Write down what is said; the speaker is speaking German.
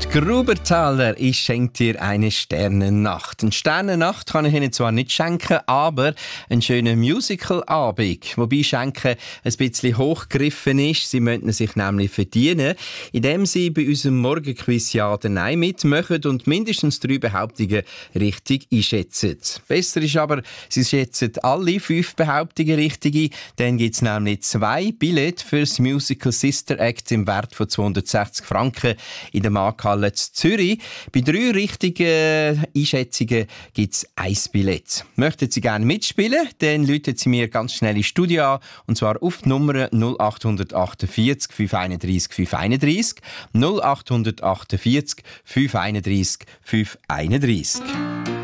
Grubertaler, ich schenke dir eine Sternennacht. Eine Sternennacht kann ich Ihnen zwar nicht schenken, aber einen schönen Musical-Abend. Wobei Schenken ein bisschen hochgegriffen ist. Sie möchten sich nämlich verdienen, indem Sie bei unserem Morgenquiz Ja oder Nein mitmachen und mindestens 3 Behauptungen richtig einschätzen. Besser ist aber, Sie schätzen alle 5 Behauptungen richtig ein. Dann gibt es nämlich 2 Billette für das Musical Sister Act im Wert von 260 Franken in der Markthalle zu Zürich. Bei 3 richtigen Einschätzungen gibt es 1 Billett. Möchten Sie gerne mitspielen? Dann rufen Sie mir ganz schnell ins Studio an. Und zwar auf die Nummer 0848 531 531 0848 531 531.